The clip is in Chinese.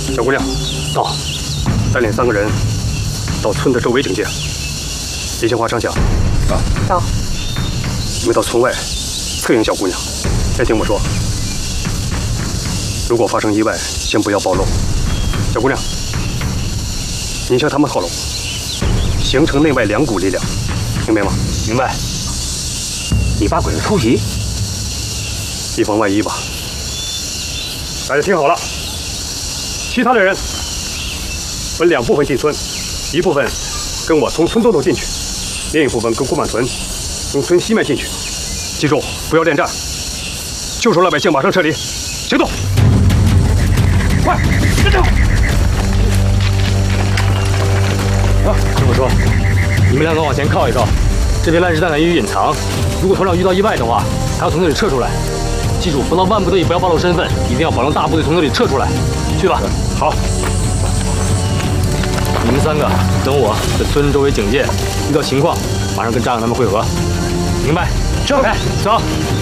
小姑娘，到，带领3个人到村的周围警戒。李杏花、张响， 到。 你们到村外策应小姑娘。先听我说，如果发生意外，先不要暴露。小姑娘，你向他们靠拢，形成内外2股力量，明白吗？ 明白。你把鬼子突袭， 以防万一吧。大家听好了，其他的人分2部分进村，一部分跟我从村东头进去，另一部分跟顾满屯从村西面进去。记住，不要恋战，救出老百姓，马上撤离，行动！快，跟着！ 啊，听我说，你们2个往前靠一靠，这边烂石弹难于隐藏，如果团长遇到意外的话，还要从那里撤出来。记住，不到万不得已不要暴露身份，一定要保证大部队从那里撤出来。去吧。 好。 你们3个等我在村周围警戒，遇到情况马上跟张亮他们会合，明白？ 走。 走。